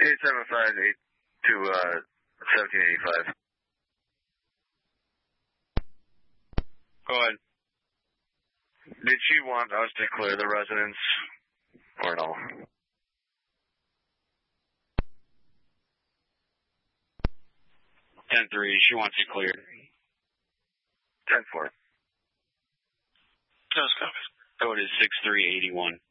875 to 1785. Go ahead. Did she want us to clear the residence or no? 10-3, she wants it cleared. 10-4. Code is 6381.